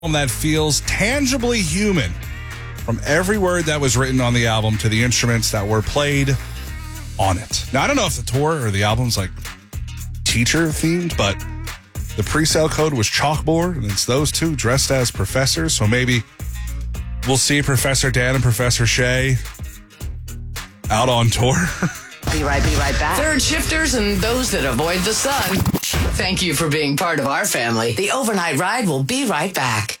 that feels tangibly human. From every word that was written on the album to the instruments that were played on it. Now, I don't know if the tour or the album's like teacher themed, but the pre-sale code was chalkboard, and it's those two dressed as professors. So maybe we'll see Professor Dan and Professor Shay out on tour. Be right back. Third shifters and those that avoid the sun. Thank you for being part of our family. The Overnight Ride will be right back.